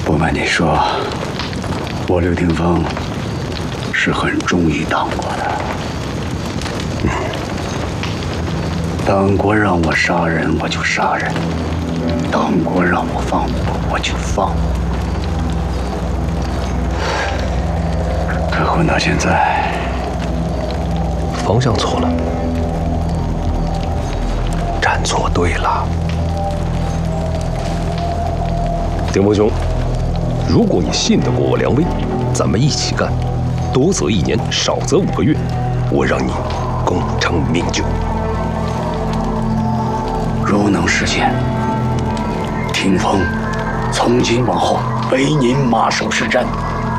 不瞒你说，我刘廷峰是很忠于党国的。党国让我杀人，我就杀人；党国让我放火，我就放火。可混到现在， 方向错了，站错队了。丁伯兄，如果你信得过我梁威，咱们一起干，多则1年，少则5个月，我让你功成名就。 如能实现，廷峰从今往后为您马首是瞻。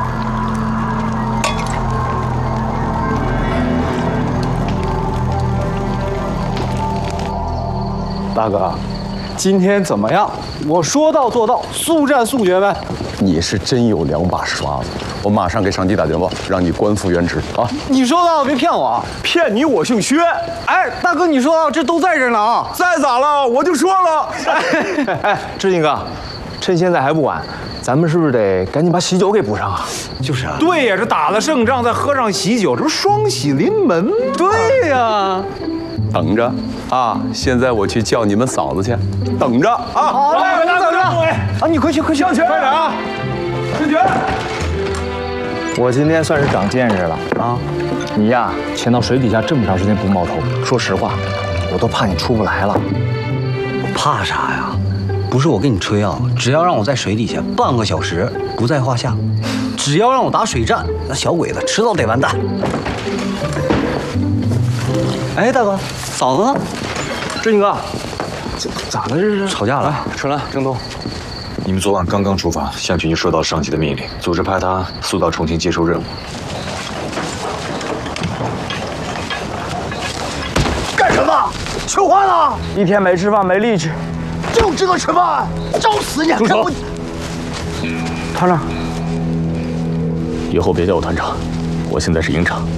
大哥，今天怎么样？我说到做到，速战速决呗。 你是真有2把刷子，我马上给上级打电话，让你官复原职啊！ 你说到别骗我， 骗你我姓薛。 哎，大哥，你说到这都在这呢啊！ 再咋了？我就说了。 哎，志进哥，趁现在还不晚，咱们是不是得赶紧把喜酒给补上啊？ 就是啊， 对呀，这打了胜仗再喝上喜酒，这不双喜临门吗？ 对呀。 等着啊！现在我去叫你们嫂子去，等着啊！ 好嘞，等着啊！你快去，快去， 上去，快点啊！进去。 我今天算是长见识了啊！你呀，潜到水底下这么长时间不冒头，说实话，我都怕你出不来了。 怕啥呀？不是我跟你吹啊，只要让我在水底下半个小时，不在话下。只要让我打水战，那小鬼子迟早得完蛋。哎，大哥，嫂子呢？ 志进哥，咋的这是？ 吵架了？ 春兰、郑东， 你们昨晚刚刚出发，向群就收到上级的命令，组织派他速到重庆接受任务。 干什么？求欢了？ 一天没吃饭没力气， 就知道吃饭，找死你！ 住手！团长， 以后别叫我团长，我现在是营长。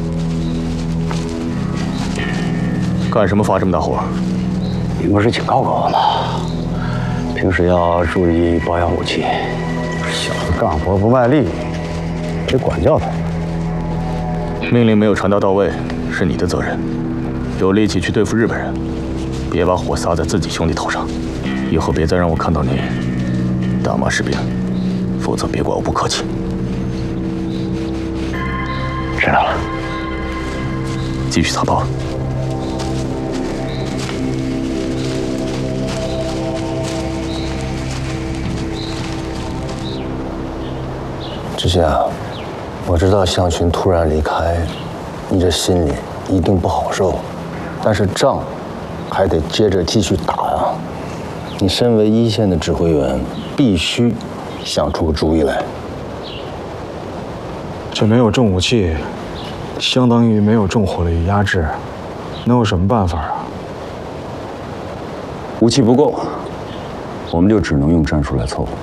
干什么发这么大火？ 你不是警告过我吗？平时要注意保养武器。小子干活不卖力，得管教他。 命令没有传达到位，是你的责任。有力气去对付日本人，别把火撒在自己兄弟头上。以后别再让我看到你大骂士兵，否则别怪我不客气。 知道了。 继续擦炮。 志夏，我知道向群突然离开，你这心里一定不好受，但是仗还得接着继续打呀。你身为一线的指挥员，必须想出个主意来。 这没有重武器，相当于没有重火力压制，能有什么办法啊？ 武器不够，我们就只能用战术来凑合。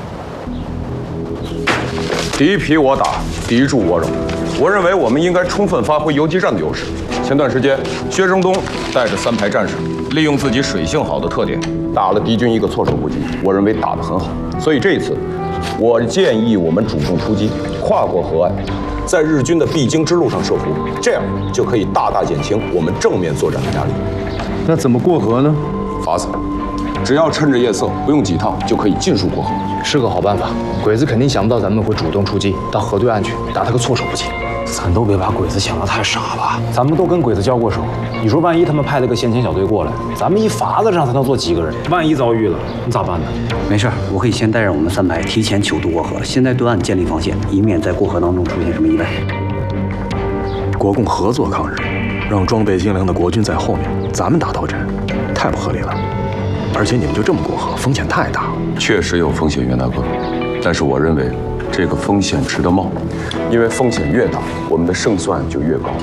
第一批我打，敌驻我扰。我认为我们应该充分发挥游击战的优势。前段时间，薛征东带着3排战士，利用自己水性好的特点，打了敌军一个措手不及。我认为打得很好。所以这一次，我建议我们主动出击，跨过河岸，在日军的必经之路上设伏，这样就可以大大减轻我们正面作战的压力。 那怎么过河呢？ 法子，只要趁着夜色，不用几趟就可以尽数过河。 是个好办法，鬼子肯定想不到咱们会主动出击，到河对岸去打他个措手不及。 咱都别把鬼子想得太傻了，咱们都跟鬼子交过手。你说万一他们派了个先遣小队过来，咱们一法子上才能坐几个人？万一遭遇了，你咋办呢？ 没事，我可以先带着我们3排提前9渡过河，先在对岸建立防线，以免在过河当中出现什么意外。 国共合作抗日，让装备精良的国军在后面，咱们打头阵，太不合理了。而且你们就这么过河，风险太大了。 确实有风险，袁大哥，但是我认为这个风险值得冒，因为风险越大，我们的胜算就越高。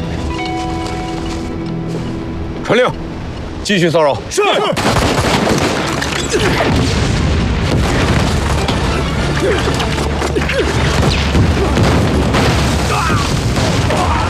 传令，继续骚扰。是。